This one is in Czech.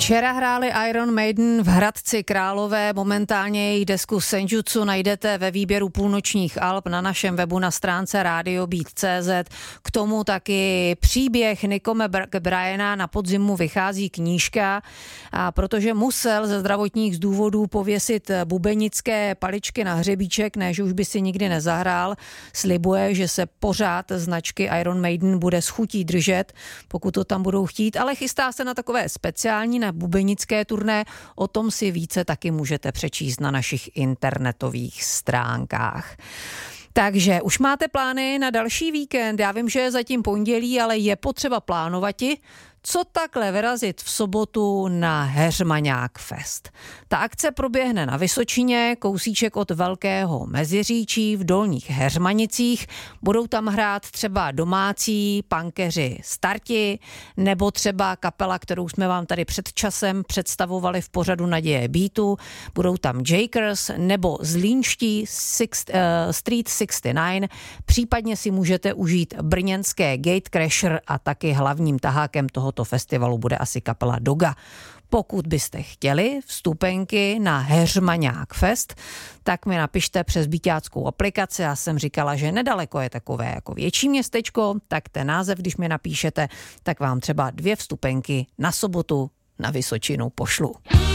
Včera hráli Iron Maiden v Hradci Králové, momentálně jejich desku Senjutsu najdete ve výběru půlnočních alb na našem webu na stránce radiobeat.cz. K tomu taky příběh Nicoma Bryana, na podzimu vychází knížka, a protože musel ze zdravotních důvodů pověsit bubenické paličky na hřebíček, ne, že už by si nikdy nezahrál, slibuje, že se pořád značky Iron Maiden bude s chutí držet, pokud to tam budou chtít, ale chystá se na takové speciální, na bubenické turné. O tom si více taky můžete přečíst na našich internetových stránkách. Takže už máte plány na další víkend? Já vím, že je zatím pondělí, ale je potřeba plánovati. Co takhle vyrazit v sobotu na Heřmaňák Fest? Ta akce proběhne na Vysočině, kousíček od Velkého Meziříčí v Dolních Heřmanicích. Budou tam hrát třeba domácí punkeři Starti, nebo třeba kapela, kterou jsme vám tady před časem představovali v pořadu Naděje Beatu. Budou tam Jakers nebo zlínští Street 69. Případně si můžete užít brněnské Gatecrasher a taky hlavním tahákem tohoto festivalu bude asi kapela Doga. Pokud byste chtěli vstupenky na Heřmaňák Fest, tak mi napište přes beatáckou aplikaci. Já jsem říkala, že nedaleko je takové jako větší městečko, tak ten název, když mi napíšete, tak vám třeba 2 vstupenky na sobotu na Vysočinu pošlu.